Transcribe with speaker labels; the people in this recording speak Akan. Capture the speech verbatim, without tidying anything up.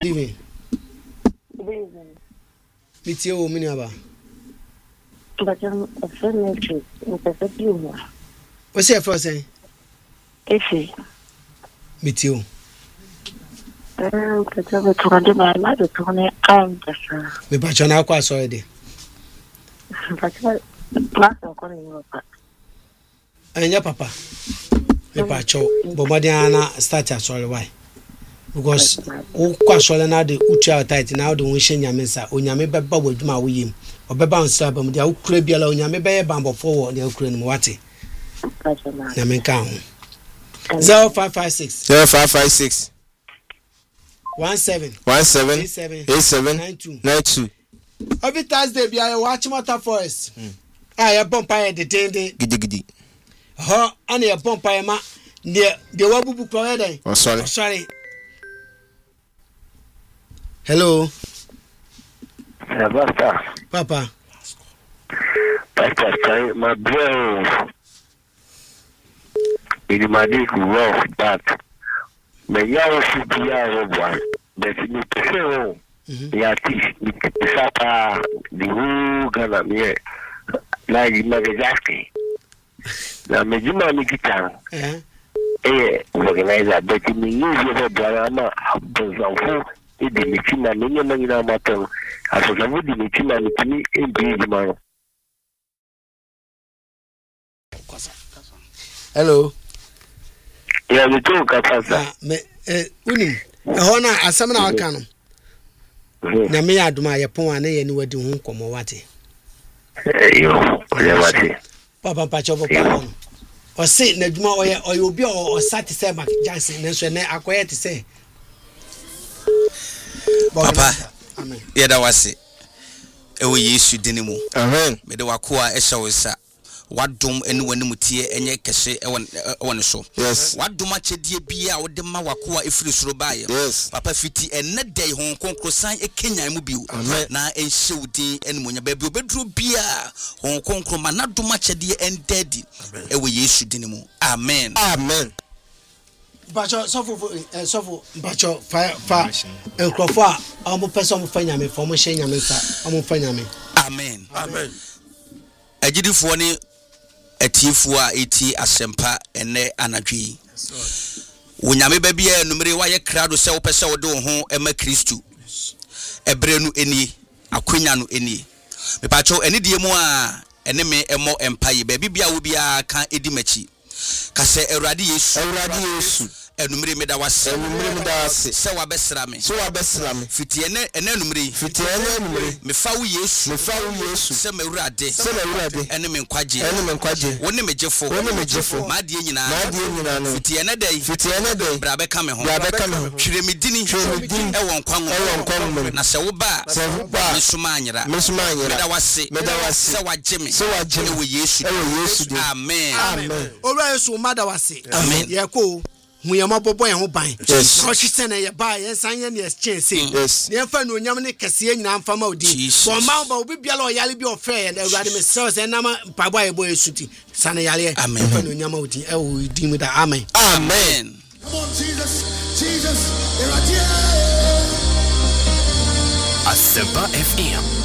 Speaker 1: evening. Meet you, Miniaba.
Speaker 2: But I'm a friend of you.
Speaker 1: What's your first name?
Speaker 2: Effie.
Speaker 1: Meet you.
Speaker 2: I'm going to my mother to me. I'm the sir.
Speaker 1: Me patron quite already.
Speaker 2: But I'm calling you.
Speaker 1: And your papa. Me patron, but Madiana started sorry why. Because o kwasole na de ucha tight na de won hye nyame onyame beba wadwuma wo yim obeba on slab am de ukura biala onyame beye bambo forward de ukura no wate nyame kan ho zero five five six
Speaker 3: zero five five six
Speaker 1: one seven
Speaker 3: one seven eight seven
Speaker 1: nine two
Speaker 3: nine two.
Speaker 1: Every Thursday bia you watch Motor Forest ah ya bompa de dende
Speaker 3: gidi gidi
Speaker 1: ho ana ya bompa ma de de wabubu kro den
Speaker 3: oh sorry
Speaker 1: sorry. Hello.
Speaker 4: Yeah, Pastor.
Speaker 1: Papa.
Speaker 4: Pastor, my bro. It might be rough, but the young city are one. But in the show, yeah, the Sapa, the whole Ghana, yeah, like the Nagasaki. Now, Majima Mikitan, eh, organizer, but in the usual drama, I the Michina, many of matter. As a would the Michina, me in Bridgemar.
Speaker 1: Hello.
Speaker 4: Yeah, the two Capasa.
Speaker 1: Unim, a honor as some our canon. Namia Duma, your pon, and anywhere to whom come or what.
Speaker 4: You,
Speaker 1: Papa Pacho, or say Nedma or you'll be or satisfied Jackson, and so I acquired to say.
Speaker 3: Papa, yeah, that was it. Ewe Yesu dinimu. Amen. Me de wakoa esha wesa. Wadom enu wani mutie enye kese ewan so. Yes. Wadom achedie bia wo de ma wakoa efiri soro baye. Yes. Papa fiti enne dey hon konkrosan e Kenya mu biu. Na enhye wudi enu monya ba bi obedru bia hon konkro ma na dom achedie endedi. Ewe Yesu dinimu. Amen. Amen.
Speaker 1: Bacho sofo sofo bacho fa fa enkrofo a omo pese omo fanya me fo mo hye nyame sa omo fanya me.
Speaker 3: Amen. Amen. Agidifo ni atifu a eti asempa ene anadwi. Wonyame ba bia numere wa ye krado se wo pese wo de wo ho ema Kristo. Ebre nu eni akwanya nu eni. Me bacho eni die mu a ene me emo empaye ba bibia wo bia kan edi machi. Kase Erade Yesu Erade Yesu enumere me da wase enumere me da wase se wa besra me se wa besra me fiti ene ene enumere fiti ene enumere me fa wo Yesu me fa wo Yesu se me Erade se me Erade ene me nkwaje ene me nkwaje woni me jefo woni me jefo ma de nyina ma de nyina no fiti ene dai fiti ene dai bra be ka me ho bra be ka me ho twire me dini twire me dini e won kwan e won kwan na se wo ba se wo ba me suma anyira me suma anyira me da wase me da wase se wa jeme se wa jeme e wo Yesu e wo Yesu amen
Speaker 1: amen ora Yesu mada wase
Speaker 3: amen
Speaker 1: ye ko hu ye mabobo ye ho ban so hwese na ye ba ye san ye na exchange ne fa no nyam ne kese ye nyina mfa ma odi bo ma ba obi biala o yale bi o fe e Awurade me se se na ma pabo ye bo yesuti san yale fa no nyam odi e wo di mu da amen
Speaker 3: amen.
Speaker 5: Come on Jesus Jesus
Speaker 6: Asempa F M